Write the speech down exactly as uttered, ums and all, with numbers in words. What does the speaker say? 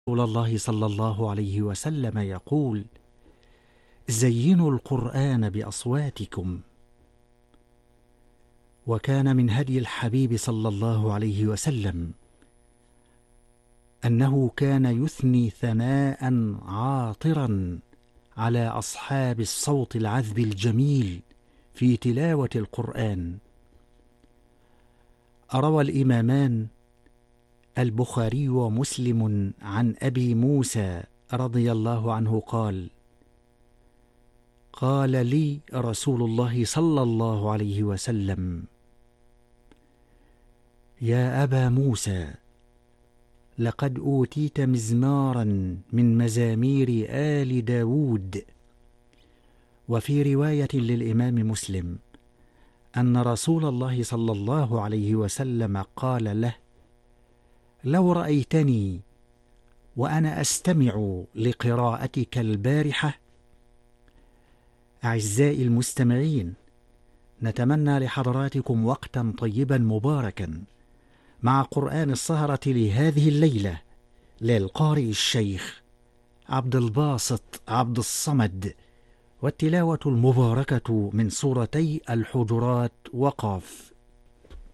رسول الله صلى الله عليه وسلم يقول: زينوا القرآن بأصواتكم. وكان من هدي الحبيب صلى الله عليه وسلم أنه كان يثني ثناء عاطرا على أصحاب الصوت العذب الجميل في تلاوة القرآن. روى الإمامان البخاري ومسلم عن أبي موسى رضي الله عنه قال: قال لي رسول الله صلى الله عليه وسلم: يا أبا موسى، لقد أوتيت مزمارا من مزامير آل داود. وفي رواية للإمام مسلم أن رسول الله صلى الله عليه وسلم قال له: لو رأيتني وأنا أستمع لقراءتك البارحة. أعزائي المستمعين، نتمنى لحضراتكم وقتا طيبا مباركا مع قرآن السهرة لهذه الليلة للقارئ الشيخ عبد الباسط عبد الصمد، والتلاوة المباركة من سورتي الحجرات وقاف.